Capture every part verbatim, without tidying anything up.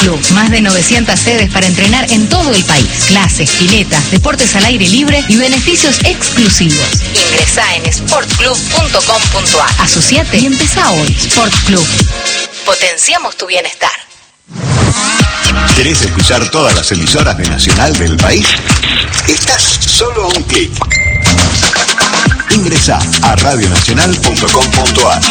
Club. Más de novecientas sedes para entrenar en todo el país. Clases, piletas, deportes al aire libre y beneficios exclusivos. Ingresá en sport club punto com punto a r. Asociate y empezá hoy. Sport Club. Potenciamos tu bienestar. ¿Querés escuchar todas las emisoras de Nacional del país? Estás solo a un clic. Ingresá a radio nacional punto com punto a r.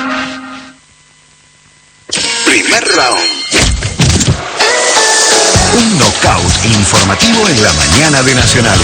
Primer round. Un knockout informativo en la mañana de Nacional.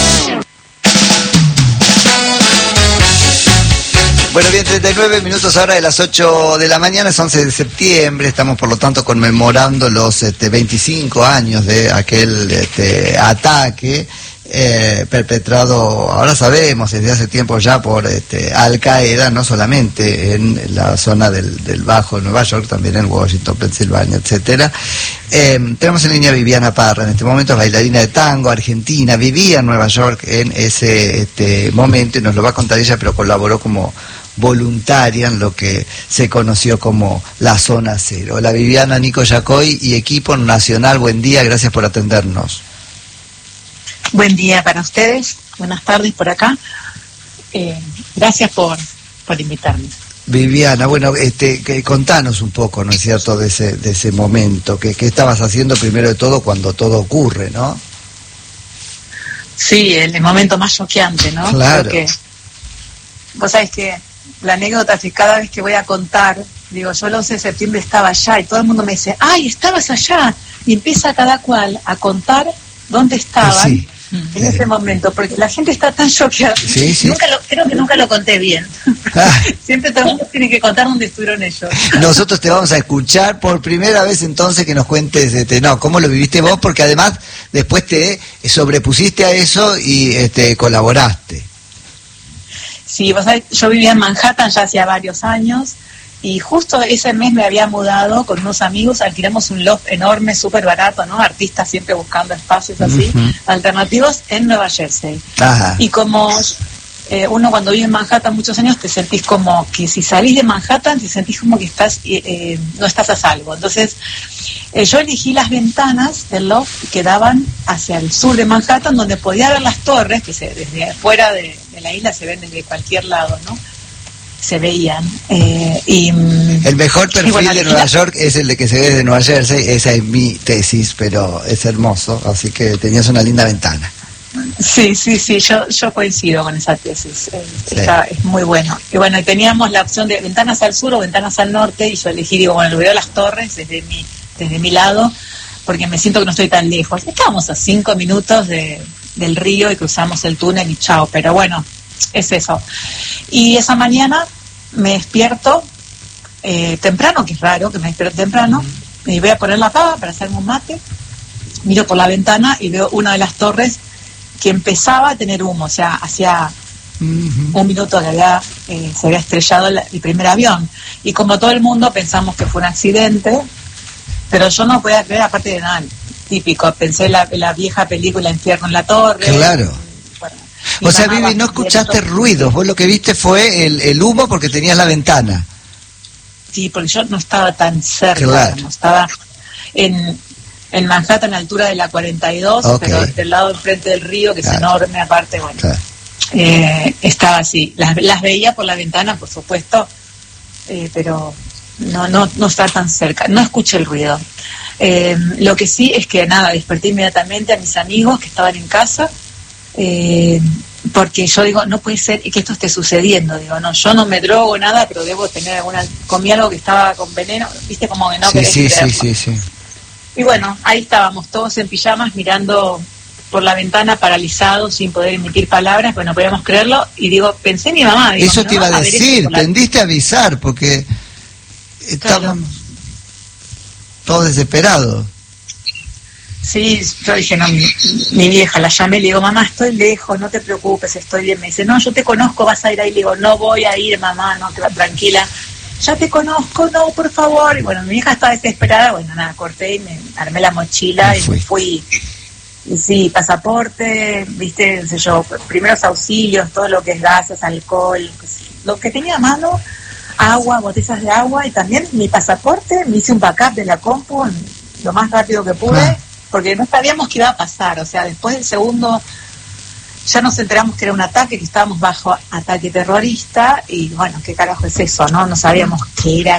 Bueno, bien, treinta y nueve minutos ahora de las ocho de la mañana, es once de septiembre, estamos por lo tanto conmemorando los este, veinticinco años de aquel este, ataque eh, perpetrado, ahora sabemos, desde hace tiempo ya por este, Al Qaeda, no solamente en la zona del, del Bajo Nueva York, también en Washington, Pensilvania, etcétera. Eh, tenemos en línea a Viviana Parra, en este momento es bailarina de tango, argentina, vivía en Nueva York en ese este, momento y nos lo va a contar ella, pero colaboró como voluntaria en lo que se conoció como la Zona Cero. Hola Viviana, Nico Yacoy y equipo Nacional, buen día, gracias por atendernos. Buen día para ustedes, buenas tardes por acá, eh, gracias por, por invitarme. Viviana, bueno, este, que, contanos un poco, ¿no es cierto?, de ese, de ese momento, que, que estabas haciendo primero de todo cuando todo ocurre, ¿no? Sí, el, el momento más choqueante, ¿no? Claro. Porque vos sabés que la anécdota es que cada vez que voy a contar, digo, yo el once de septiembre estaba allá y todo el mundo me dice, ¡ay, estabas allá! Y empieza cada cual a contar dónde estaban sí. en eh. ese momento, porque la gente está tan choqueada. Sí, sí. Nunca lo, creo que nunca lo conté bien. Ah. Siempre todo el mundo tiene que contar dónde estuvieron ellos. Nosotros te vamos a escuchar por primera vez entonces que nos cuentes, este, no, cómo lo viviste vos, porque además después te sobrepusiste a eso y este, colaboraste. Sí, vos sabés, yo vivía en Manhattan ya hacía varios años y justo ese mes me había mudado con unos amigos, alquilamos un loft enorme, súper barato, ¿no? Artistas siempre buscando espacios así, uh-huh. alternativos en Nueva Jersey. Ajá. Y como eh, uno cuando vive en Manhattan muchos años te sentís como que si salís de Manhattan te sentís como que estás eh, eh, no estás a salvo. Entonces eh, yo elegí las ventanas del loft que daban hacia el sur de Manhattan, donde podía ver las torres, que se, desde afuera de, de la isla se ven desde cualquier lado, ¿no? Se veían. Eh, y, el mejor perfil bueno, de Nueva York es el de que se ve desde Nueva Jersey, esa es mi tesis, pero es hermoso, así que tenías una linda ventana. Sí, sí, sí, yo yo coincido con esa tesis, eh, sí. Está, es muy bueno. Y bueno, teníamos la opción de ventanas al sur o ventanas al norte, y yo elegí, digo, bueno, veo las torres desde mi, desde mi lado, porque me siento que no estoy tan lejos. Estábamos a cinco minutos de, del río y cruzamos el túnel y chao, pero bueno, es eso. Y esa mañana me despierto eh, temprano, que es raro que me despierto temprano, y voy a poner la pava para hacerme un mate, miro por la ventana y veo una de las torres que empezaba a tener humo, o sea, hacía uh-huh. un minuto que había, eh, se había estrellado el, el primer avión, y como todo el mundo pensamos que fue un accidente, pero yo no podía creer, aparte de nada, típico, pensé la, la vieja película Infierno en la Torre. Claro. Bueno, o sea, Vivi, no escuchaste ruidos, vos lo que viste fue el, el humo porque tenías la ventana. Sí, porque yo no estaba tan cerca, claro. no estaba en, en Manhattan, a la altura de la cuarenta y dos, okay. pero del lado enfrente del río, que claro. es enorme, aparte, bueno, claro. eh, estaba así. Las, las veía por la ventana, por supuesto, eh, pero no, no, no estaba tan cerca, no escuché el ruido. Eh, lo que sí es que, nada, desperté inmediatamente a mis amigos que estaban en casa, Eh, porque yo digo, no puede ser que esto esté sucediendo, digo, no, yo no me drogo nada, pero debo tener alguna, comí algo que estaba con veneno, viste, como que no sí, querés sí, creerlo. sí, sí, sí. Y bueno, ahí estábamos todos en pijamas mirando por la ventana, paralizados, sin poder emitir palabras, bueno, podíamos creerlo, y digo, pensé en mi mamá, digo, eso te iba a decir, la... tendiste a avisar, porque estábamos claro. todos desesperados. Sí, yo dije, no, mi, mi vieja, la llamé, le digo, mamá, estoy lejos, no te preocupes, estoy bien. Me dice, no, yo te conozco, vas a ir ahí. Le digo, no voy a ir, mamá, no, tranquila. Ya te conozco, no, por favor. Y bueno, mi hija estaba desesperada, bueno, nada, corté y me armé la mochila y me fui. Y sí, pasaporte, viste, no sé yo, primeros auxilios, todo lo que es gases, alcohol, lo que tenía a mano, agua, botellas de agua, y también mi pasaporte, me hice un backup de la compu, lo más rápido que pude, Ah. porque no sabíamos qué iba a pasar. O sea, después del segundo ya nos enteramos que era un ataque, que estábamos bajo ataque terrorista, y bueno, ¿qué carajo es eso, no? No sabíamos qué era,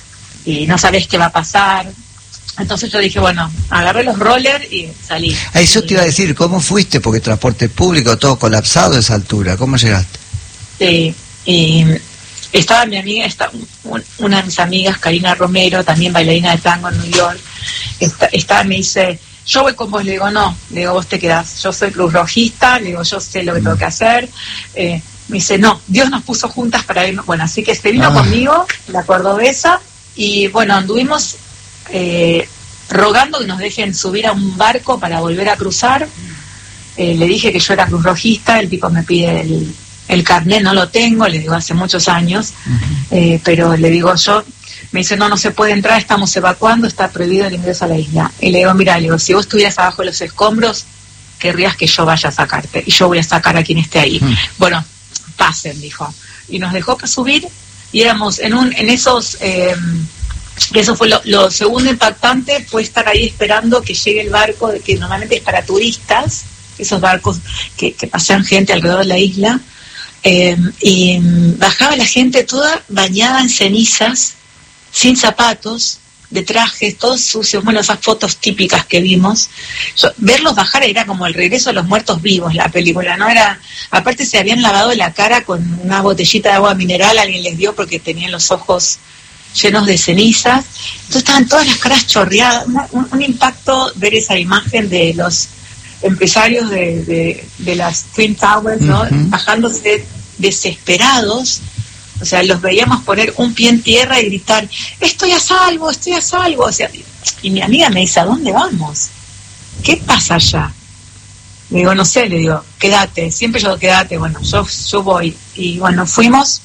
y no sabés qué va a pasar. Entonces yo dije, bueno, agarré los rollers y salí. A eso te iba a decir, ¿cómo fuiste? Porque transporte público, todo colapsado a esa altura, ¿cómo llegaste? Sí, y estaba mi amiga, está, un, una de mis amigas, Karina Romero, también bailarina de tango en New York, está, está, me dice, yo voy con vos. Le digo, no, le digo, vos te quedás, yo soy cruz rojista, le digo, yo sé lo que tengo que hacer. Eh, me dice, no, Dios nos puso juntas para irnos. Bueno, así que se vino Ah. conmigo, la cordobesa, y bueno, anduvimos eh, rogando que nos dejen subir a un barco para volver a cruzar. Eh, le dije que yo era cruz rojista, el tipo me pide el, el carnet, no lo tengo, le digo, hace muchos años, Uh-huh. eh, pero le digo yo, me dice, no, no se puede entrar, estamos evacuando, está prohibido el ingreso a la isla. Y le digo, mira, le digo, si vos estuvieras abajo de los escombros, querrías que yo vaya a sacarte, y yo voy a sacar a quien esté ahí. Mm. Bueno, pasen, dijo. Y nos dejó para subir, y éramos en un en esos... Eh, que eso fue lo, lo segundo impactante, fue estar ahí esperando que llegue el barco, de que normalmente es para turistas, esos barcos que, que pasean gente alrededor de la isla, eh, y bajaba la gente toda bañada en cenizas, sin zapatos, de trajes, todos sucios, bueno, esas fotos típicas que vimos. Yo, verlos bajar era como el regreso a los muertos vivos, la película, ¿no? Era, aparte se habían lavado la cara con una botellita de agua mineral, alguien les dio porque tenían los ojos llenos de cenizas, entonces estaban todas las caras chorreadas, una, un, un impacto ver esa imagen de los empresarios de, de, de las Twin Towers, ¿no? Uh-huh. Bajándose desesperados, o sea, los veíamos poner un pie en tierra y gritar, estoy a salvo, estoy a salvo, o sea, y mi amiga me dice, ¿a dónde vamos? ¿Qué pasa allá? Le digo, no sé, le digo, quédate, siempre yo quédate, bueno, yo, yo voy, y bueno, fuimos,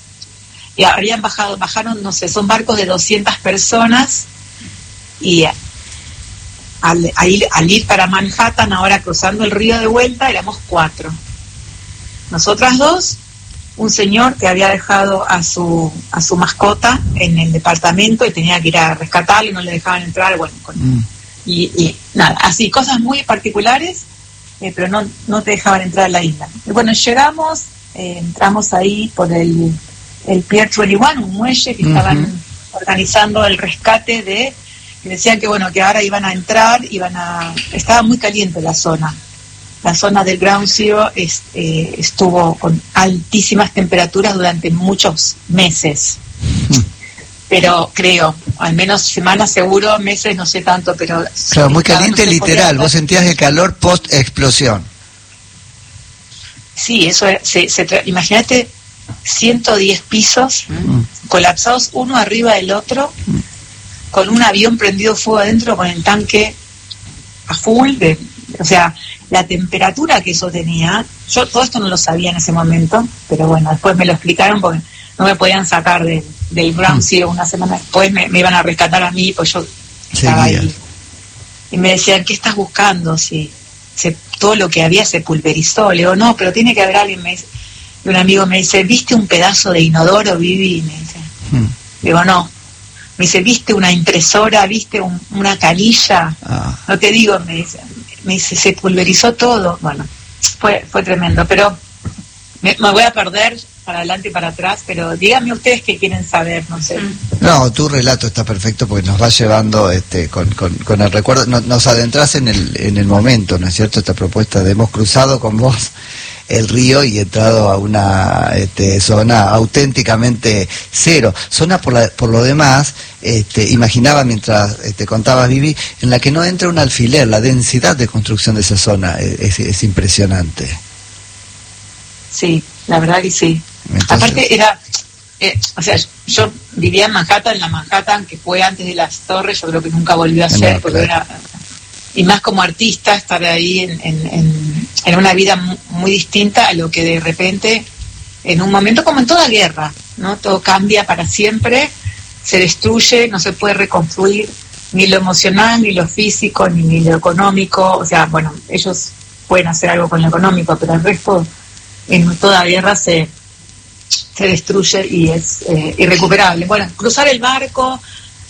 y habrían bajado, bajaron, no sé, son barcos de doscientas personas, y al, al, ir, al ir para Manhattan, ahora cruzando el río de vuelta, éramos cuatro. Nosotras dos, un señor que había dejado a su a su mascota en el departamento y tenía que ir a rescatarlo y no le dejaban entrar, bueno, con, mm. y, y nada, así, cosas muy particulares, eh, pero no, no te dejaban entrar a la isla. Y bueno, llegamos, eh, entramos ahí por el el Pier veintiuno, un muelle que uh-huh. estaban organizando el rescate de, que decían que bueno, que ahora iban a entrar, iban a, estaba muy caliente la zona, la zona del Ground Zero es, eh, estuvo con altísimas temperaturas durante muchos meses, uh-huh. pero creo, al menos semanas seguro, meses no sé tanto, pero... Claro, muy caliente no literal, vos sentías el calor post explosión. Sí, eso, se, se, imagínate ciento diez pisos mm. colapsados uno arriba del otro, mm. con un avión prendido fuego adentro, con el tanque a full, de, o sea, la temperatura que eso tenía, yo todo esto no lo sabía en ese momento, pero bueno, después me lo explicaron porque no me podían sacar de, del Ground Zero, una semana después me, me iban a rescatar a mí, pues yo estaba sí, ahí, y me decían, ¿qué estás buscando? Si se, todo lo que había se pulverizó. Le digo, no, pero tiene que haber alguien. Me dice, y un amigo me dice, ¿viste un pedazo de inodoro, Vivi? Y me dice, hmm. digo, no. Me dice, ¿viste una impresora? ¿Viste un, una canilla? Ah. No te digo, me dice, me dice, se pulverizó todo. Bueno, fue fue tremendo, pero me, me voy a perder para adelante y para atrás, pero díganme ustedes qué quieren saber, no sé. No, tu relato está perfecto porque nos va llevando este con, con, con el recuerdo, no, nos adentras en el en el momento, ¿no es cierto? Esta propuesta de hemos cruzado con vos el río y entrado a una este, zona auténticamente cero, zona por, la, por lo demás, este, imaginaba mientras este, contabas, Vivi, en la que no entra un alfiler, la densidad de construcción de esa zona es, es, es impresionante. Sí, la verdad que sí. Entonces, aparte era, eh, o sea, yo vivía en Manhattan, en la Manhattan que fue antes de las torres, yo creo que nunca volvió a ser, no, porque claro. era... Y más como artista, estar ahí en, en, en, en una vida muy, muy distinta a lo que de repente, en un momento como en toda guerra, ¿no? Todo cambia para siempre, se destruye, no se puede reconstruir ni lo emocional, ni lo físico, ni, ni lo económico. O sea, bueno, ellos pueden hacer algo con lo económico, pero el resto, en toda guerra se, se destruye y es eh, irrecuperable. Bueno, cruzar el barco...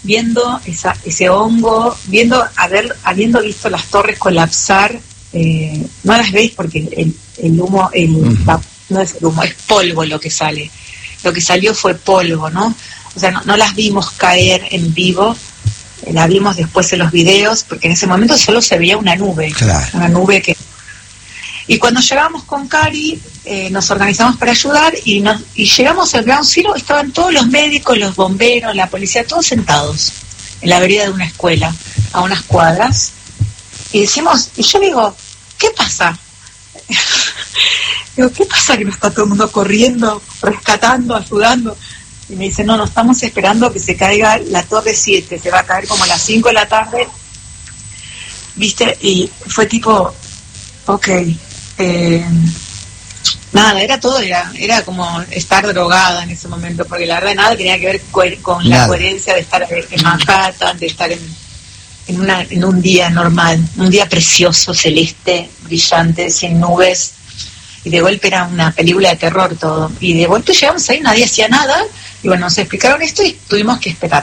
viendo esa, ese hongo, viendo haber, habiendo visto las torres colapsar. Eh, no las veis porque el, el humo, el, uh-huh. la, no es el humo, es polvo lo que sale. Lo que salió fue polvo, ¿no? O sea, no, no las vimos caer en vivo, eh, la vimos después en los videos, porque en ese momento solo se veía una nube, claro. una nube que... Y cuando llegamos con Cari, eh, nos organizamos para ayudar y, nos, y llegamos al Ground Zero, estaban todos los médicos, los bomberos, la policía, todos sentados en la vereda de una escuela, a unas cuadras. Y decimos, y yo digo, ¿qué pasa? Digo, ¿qué pasa que no está todo el mundo corriendo, rescatando, ayudando? Y me dice, no, no estamos esperando que se caiga la torre siete, se va a caer como a las cinco de la tarde. ¿Viste? Y fue tipo, ok, eh, nada, era todo, era, era como estar drogada en ese momento, porque la verdad nada tenía que ver co- con nada. La coherencia de estar en Manhattan, de estar en, en, una, en un día normal, un día precioso, celeste, brillante, sin nubes, y de golpe era una película de terror todo, y de golpe llegamos ahí, nadie hacía nada, y bueno, nos explicaron esto y tuvimos que esperar.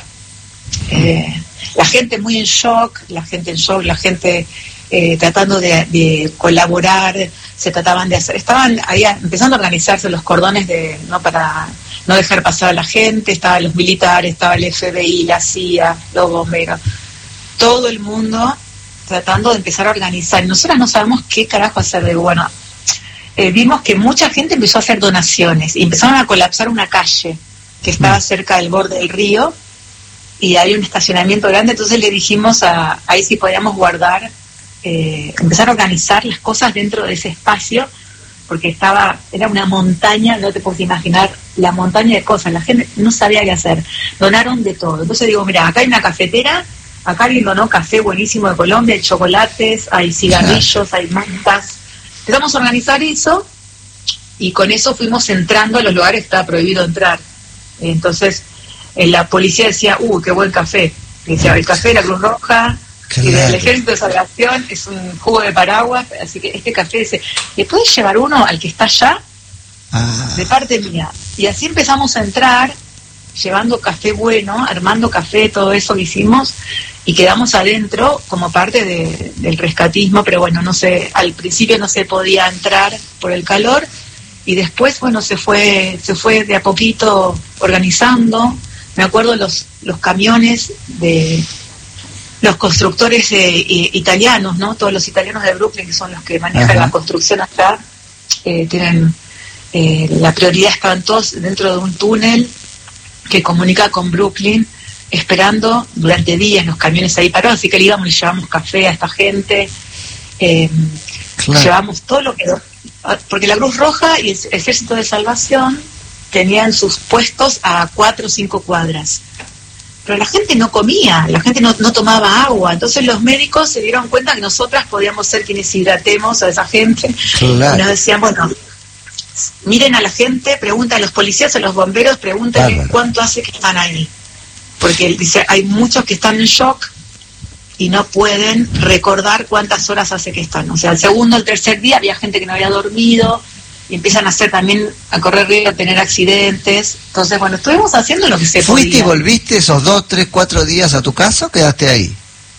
Eh, la gente muy en shock, la gente en shock, la gente eh, tratando de, de colaborar, se trataban de hacer, estaban ahí empezando a organizarse los cordones de no para no dejar pasar a la gente, estaban los militares, estaba el F B I, la C I A, los bomberos, todo el mundo tratando de empezar a organizar. Y nosotras no sabemos qué carajo hacer. De bueno, eh, vimos que mucha gente empezó a hacer donaciones y empezaron a colapsar una calle que estaba cerca del borde del río y había un estacionamiento grande, entonces le dijimos a ahí si podíamos guardar, eh, empezar a organizar las cosas dentro de ese espacio, porque estaba, era una montaña, no te puedes imaginar la montaña de cosas, la gente no sabía qué hacer, donaron de todo. Entonces digo, mira, acá hay una cafetera, acá alguien donó café buenísimo de Colombia, hay chocolates, hay cigarrillos, hay mantas. Empezamos a organizar eso y con eso fuimos entrando a los lugares que estaba prohibido entrar. Entonces eh, la policía decía, uh, qué buen café. Decía, el café de la Cruz Roja claro. y del Ejército de Salvación es un jugo de paraguas, así que este café dice, ¿le puedes llevar uno al que está allá? Ah. De parte mía. Y así empezamos a entrar, llevando café bueno, armando café, todo eso que hicimos, y quedamos adentro como parte de, del rescatismo, pero bueno, no sé, al principio no se podía entrar por el calor, y después, bueno, se fue se fue de a poquito organizando. Me acuerdo los los camiones de los constructores eh, italianos, ¿no? Todos los italianos de Brooklyn, que son los que manejan Ajá. la construcción acá, eh, tienen eh, la prioridad, estaban todos dentro de un túnel que comunica con Brooklyn, esperando durante días los camiones ahí parados, así que le íbamos y llevamos café a esta gente, eh, claro. llevamos todo lo que... Porque la Cruz Roja y el Ejército de Salvación tenían sus puestos a cuatro o cinco cuadras, pero la gente no comía, la gente no, no tomaba agua, entonces los médicos se dieron cuenta que nosotras podíamos ser quienes hidratemos a esa gente, claro. y nos decían, bueno, miren a la gente, preguntan a los policías, a los bomberos, pregúntenle claro. cuánto hace que están ahí, porque él dice, hay muchos que están en shock y no pueden recordar cuántas horas hace que están. O sea, el segundo, el tercer día había gente que no había dormido y empiezan a hacer también, a correr riesgo, a tener accidentes. Entonces, bueno, estuvimos haciendo lo que se podía. ¿Fuiste y volviste esos dos, tres, cuatro días a tu casa o quedaste ahí?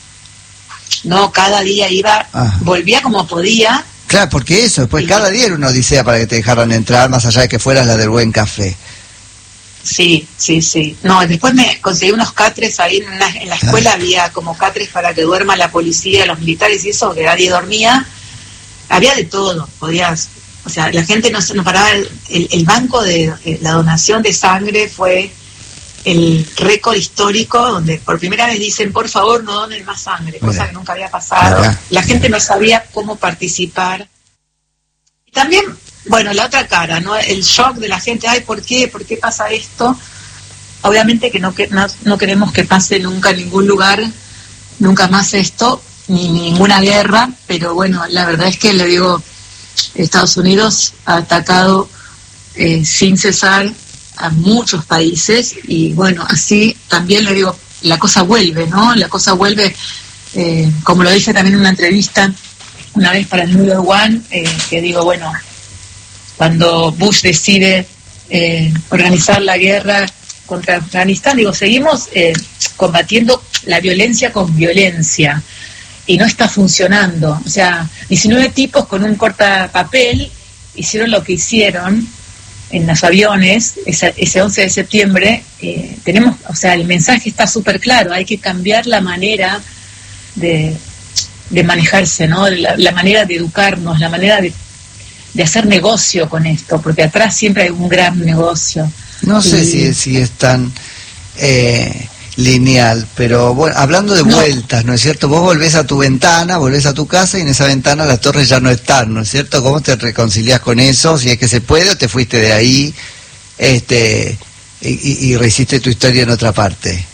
No, cada día iba, ah. volvía como podía. Claro, porque eso, después cada día era una odisea para que te dejaran entrar, más allá de que fueras la del buen café. Sí, sí, sí. No, después me conseguí unos catres ahí en, una, en la escuela, ah. había como catres para que duerma la policía, los militares y eso, que nadie dormía. Había de todo, podías, o sea, la gente no, no paraba. El, el, el banco de eh, la donación de sangre fue el récord histórico, donde por primera vez dicen, por favor, no donen más sangre, cosa Mira. que nunca había pasado. Mira. La gente no sabía cómo participar. Y también... Bueno, la otra cara, ¿no? El shock de la gente, ay, ¿por qué? ¿Por qué pasa esto? Obviamente que no, que, no, no queremos que pase nunca en ningún lugar, nunca más esto, ni ninguna guerra, pero bueno, la verdad es que le digo, Estados Unidos ha atacado eh, sin cesar a muchos países y bueno, así también le digo, la cosa vuelve, ¿no? La cosa vuelve, eh, como lo dije también en una entrevista una vez para el New York One, eh, que digo, bueno, cuando Bush decide eh, organizar la guerra contra Afganistán, digo, seguimos eh, combatiendo la violencia con violencia y no está funcionando. O sea, diecinueve tipos con un cortapapel hicieron lo que hicieron en los aviones ese, ese once de septiembre. Eh, tenemos, o sea, el mensaje está súper claro, hay que cambiar la manera de, de manejarse, ¿no? La, la manera de educarnos, la manera de, de hacer negocio con esto, porque atrás siempre hay un gran negocio. No sé y... si, si es tan eh, lineal, pero bueno, hablando de no. vueltas, ¿no es cierto? Vos volvés a tu ventana, volvés a tu casa y en esa ventana las torres ya no están, ¿no es cierto? ¿Cómo te reconciliás con eso? Si es que se puede, o te fuiste de ahí este y, y rehiciste tu historia en otra parte.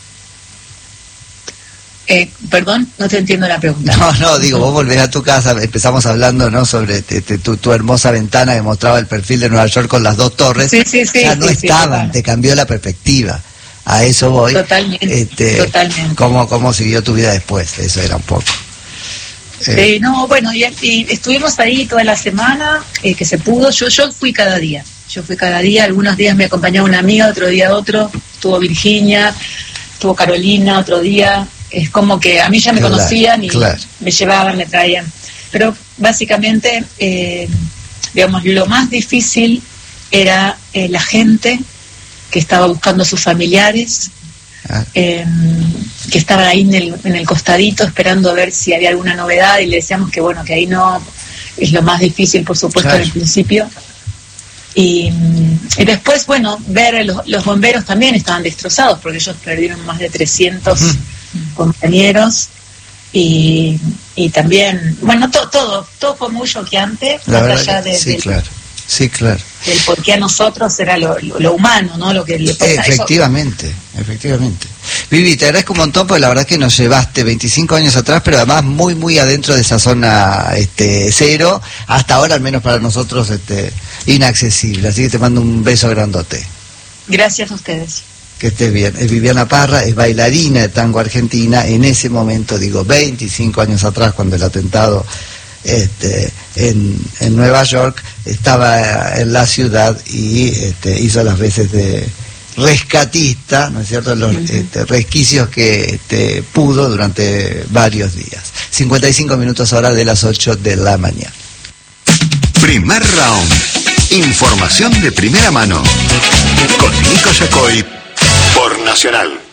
Eh, perdón, no te entiendo la pregunta. No, no, digo, vos volvés a tu casa, empezamos hablando, ¿no?, sobre te, te, tu, tu hermosa ventana que mostraba el perfil de Nueva York con las dos torres. Sí, sí, sí, ya no sí, estaban, sí, te cambió la perspectiva. A eso voy. Totalmente, este, totalmente. ¿cómo, ¿Cómo siguió tu vida después? Eso era un poco. Eh, eh, no, bueno, y, y estuvimos ahí toda la semana, eh, que se pudo. Yo yo fui cada día. Yo fui cada día. Algunos días me acompañaba una amiga, otro día otro. Estuvo Virginia, estuvo Carolina, otro día. Es como que a mí ya me claro, conocían y claro. me llevaban, me traían. Pero básicamente, eh, digamos, lo más difícil era eh, la gente que estaba buscando a sus familiares, ah. eh, que estaban ahí en el, en el costadito esperando a ver si había alguna novedad, y le decíamos que bueno, que ahí no es lo más difícil, por supuesto, claro. al principio. Y, y después, bueno, ver los, los bomberos también estaban destrozados, porque ellos perdieron más de trescientos uh-huh. compañeros, y, y también, bueno, to, todo, todo fue muy choqueante, la más allá de, sí, del, claro. Sí, claro. El por qué a nosotros era lo, lo, lo humano, ¿no? Lo que le pasa. Efectivamente, eso. efectivamente. Vivi, te agradezco un montón porque la verdad es que nos llevaste veinticinco años atrás, pero además muy, muy adentro de esa zona este, cero, hasta ahora al menos para nosotros este, inaccesible. Así que te mando un beso grandote. Gracias a ustedes. Que estés bien. Es Viviana Parra, es bailarina de tango argentina. En ese momento, digo, veinticinco años atrás, cuando el atentado Este, en, en Nueva York, estaba en la ciudad y este, hizo las veces de rescatista, ¿no es cierto?, los este, resquicios que este, pudo durante varios días. cincuenta y cinco minutos ahora de las ocho de la mañana. Primer round. Información de primera mano con Nico Yacoy por Nacional.